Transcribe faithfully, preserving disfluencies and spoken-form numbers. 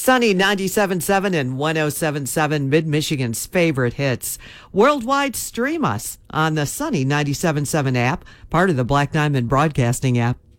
Sunny ninety-seven point seven and one oh seven point seven, Mid-Michigan's favorite hits. Worldwide, stream us on the Sunny ninety-seven point seven app, part of the Black Diamond Broadcasting app.